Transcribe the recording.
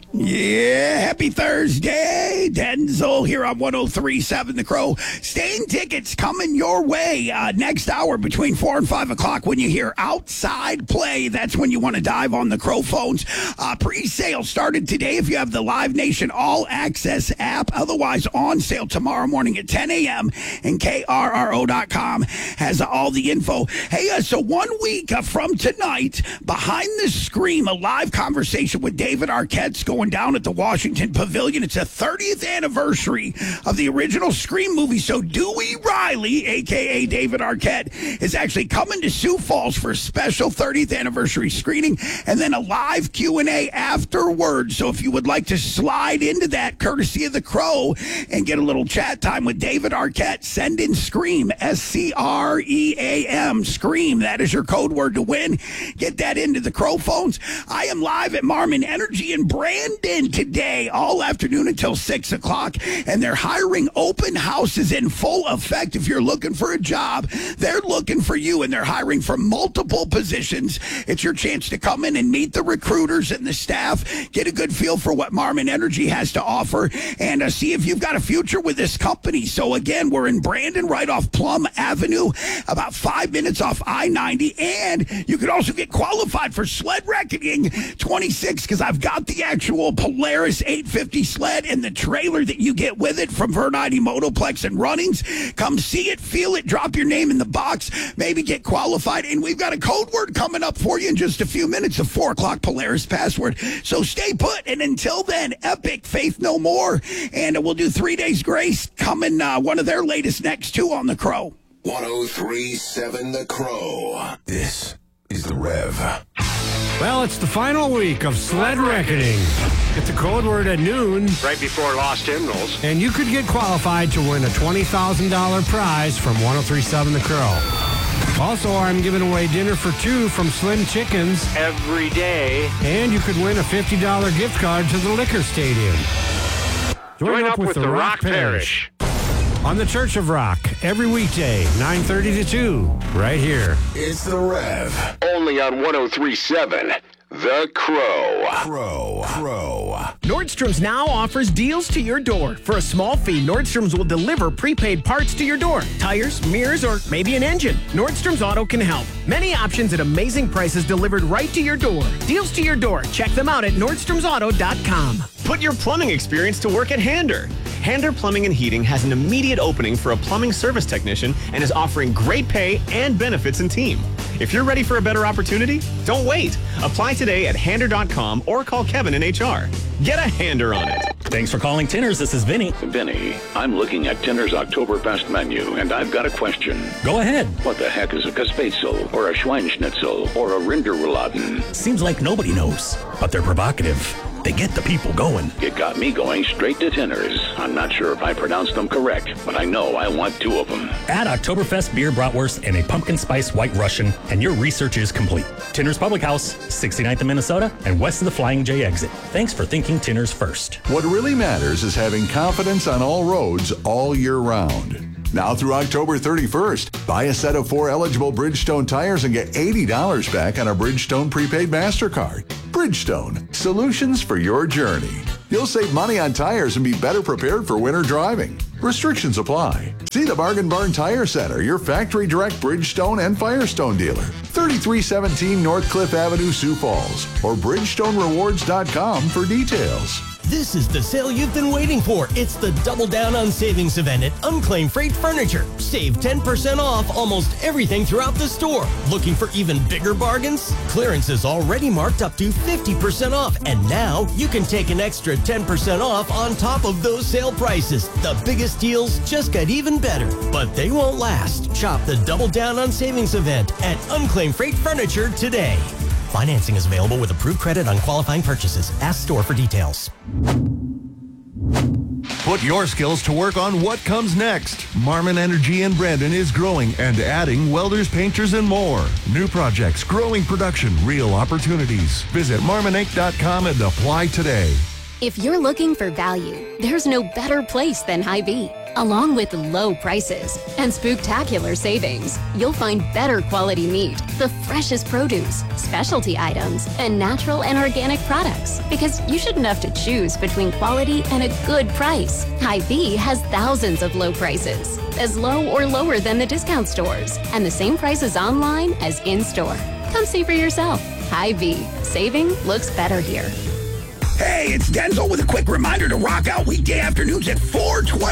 Yeah, happy Thursday. Denzel here on 103.7 The Crow. Stain tickets coming your way next hour between 4 and 5 o'clock when you hear Outside Play. That's when you want to dive on the Crow phones. Pre-sale started today if you have the Live Nation All Access app. Otherwise, on sale tomorrow morning at 10 a.m. And KRRO.com has all the info. Hey, so 1 week from tonight, Behind the Scream, a live conversation with David Arquette's going down at the Washington Pavilion. It's a 30th anniversary of the original Scream movie. So Dewey Riley, a.k.a. David Arquette, is actually coming to Sioux Falls for a special 30th anniversary screening and then a live Q&A afterwards. So if you would like to slide into that, courtesy of The Crow, and get a little chat time with David Arquette, send in SCREAM, SCREAM, SCREAM. That is your code word to win. Get that into the Crow phones. I am live at Marmon Energy in Brandon today, all afternoon until 6 o'clock, and they're hiring. Open houses in full effect. If you're looking for a job, they're looking for you, and they're hiring for multiple positions. It's your chance to come in and meet the recruiters and the staff, get a good feel for what Marmon Energy has to offer, and see if you've got a future with this company. So again, we're in Brandon, right off Plum Avenue, about 5 minutes off I-90, and you can also get qualified for Sled Reckoning 26, because I've got the actual Polaris 850 sled and the trailer that you get with it from Vernite Motoplex and Runnings. Come see it, feel it, drop your name in the box, maybe get qualified, and we've got a code word coming up for you in just a few minutes, the 4 o'clock Polaris password. So stay put, and until then, Epic, Faith No More, and we'll do 3 Days Grace coming, one of their latest next two on The Crow. 103.7 The Crow. This is The Rev. Well, it's the final week of Sled Reckoning. Get the code word at noon. Right before Lost Hymnals. And you could get qualified to win a $20,000 prize from 103.7 The Crow. Also, I'm giving away dinner for two from Slim Chickens Every day. And you could win a $50 gift card to the Liquor Stadium. Join up with the Rock Parish. On the Church of Rock, every weekday, 9:30 to 2, right here. It's The Rev. Only on 103.7 The Crow. Crow. Nordstrom's now offers deals to your door. For a small fee, Nordstrom's will deliver prepaid parts to your door. Tires, mirrors, or maybe an engine. Nordstrom's Auto can help. Many options at amazing prices delivered right to your door. Deals to your door. Check them out at NordstromsAuto.com. Put your plumbing experience to work at Hander. Hander Plumbing and Heating has an immediate opening for a plumbing service technician and is offering great pay and benefits in team. If you're ready for a better opportunity, don't wait. Apply today at Hander.com or call Kevin in HR. Get a Hander on it. Thanks for calling Tinners. This is Vinny. Vinny, I'm looking at Tinners Oktoberfest menu, and I've got a question. Go ahead. What the heck is a Kaspätzle, or a Schweinschnitzel, or a Rinderrouladen? Seems like nobody knows, but they're provocative. They get the people going. It got me going straight to Tinners. I'm not sure if I pronounced them correct, but I know I want two of them. Add Oktoberfest beer bratwurst and a pumpkin spice white Russian, and your research is complete. Tinners Public House, 69th in Minnesota, and west of the Flying J exit. Thanks for thinking Tinners first. What really matters is having confidence on all roads all year round. Now through October 31st, buy a set of 4 eligible Bridgestone tires and get $80 back on a Bridgestone prepaid MasterCard. Bridgestone, solutions for your journey. You'll save money on tires and be better prepared for winter driving. Restrictions apply. See the Bargain Barn Tire Center, your factory direct Bridgestone and Firestone dealer. 3317 North Cliff Avenue, Sioux Falls, or BridgestoneRewards.com for details. This is the sale you've been waiting for. It's the Double Down on Savings event at Unclaimed Freight Furniture. Save 10% off almost everything throughout the store. Looking for even bigger bargains? Clearance is already marked up to 50% off, and now you can take an extra 10% off on top of those sale prices. The biggest deals just got even better, but they won't last. Shop the Double Down on Savings event at Unclaimed Freight Furniture today. Financing is available with approved credit on qualifying purchases. Ask store for details. Put your skills to work on what comes next. Marmon Energy in Brandon is growing and adding welders, painters, and more. New projects, growing production, real opportunities. Visit marmoninc.com and apply today. If you're looking for value, there's no better place than Hy-Vee. Along with low prices and spooktacular savings, you'll find better quality meat, the freshest produce, specialty items, and natural and organic products. Because you shouldn't have to choose between quality and a good price. Hy-Vee has thousands of low prices, as low or lower than the discount stores, and the same prices online as in-store. Come see for yourself. Hy-Vee. Saving looks better here. Hey, it's Denzel with a quick reminder to rock out weekday afternoons at 4:20.